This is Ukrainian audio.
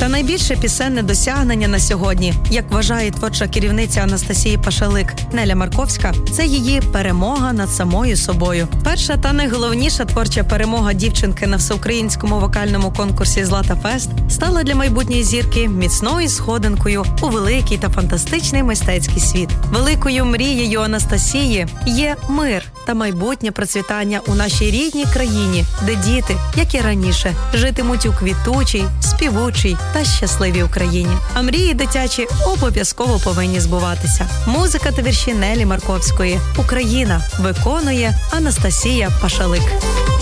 Та найбільше пісенне досягнення на сьогодні, як вважає творча керівниця Анастасії Пашалик Неля Марковська, це її перемога над самою собою. Перша та найголовніша творча перемога дівчинки на всеукраїнському вокальному конкурсі «Злата Фест» стала для майбутньої зірки міцною сходинкою у великий та фантастичний мистецький світ. Великою мрією Анастасії є мир та майбутнє процвітання у нашій рідній країні, де діти, як і раніше, житимуть у квітучій, співучій та щасливій Україні. А мрії дитячі обов'язково повинні збуватися. Музика та вірші Нелі Марковської. Україна виконує Анастасія Пашалик.